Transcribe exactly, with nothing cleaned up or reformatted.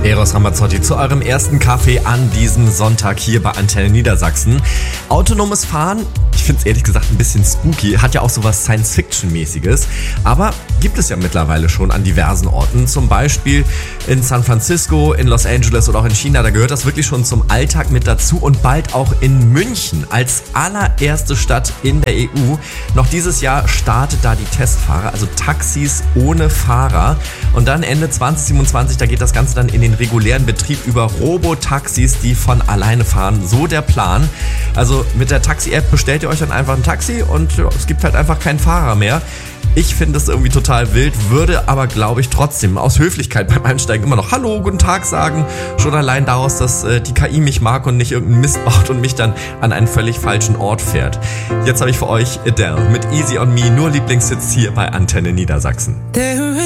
Eros Ramazzotti zu eurem ersten Kaffee an diesem Sonntag hier bei Antenne Niedersachsen. Autonomes Fahren, ich finde es ehrlich gesagt ein bisschen spooky, hat ja auch sowas Science-Fiction-mäßiges, aber gibt es ja mittlerweile schon an diversen Orten, zum Beispiel in San Francisco, in Los Angeles oder auch in China, da gehört das wirklich schon zum Alltag mit dazu und bald auch in München als allererste Stadt in der E U. Noch dieses Jahr startet da die Testfahrer, also Taxis ohne Fahrer, und dann Ende zwanzig siebenundzwanzig, da geht das Ganze dann in den regulären Betrieb über Robotaxis, die von alleine fahren, so der Plan. Also mit der Taxi-App bestellt ihr euch dann einfach ein Taxi und ja, es gibt halt einfach keinen Fahrer mehr. Ich finde es irgendwie total wild, würde aber, glaube ich, trotzdem aus Höflichkeit beim Einsteigen immer noch Hallo, guten Tag sagen. Schon allein daraus, dass äh, die K I mich mag und nicht irgendeinen Mist baut und mich dann an einen völlig falschen Ort fährt. Jetzt habe ich für euch Adele mit Easy on Me, nur Lieblingshits hier bei Antenne Niedersachsen.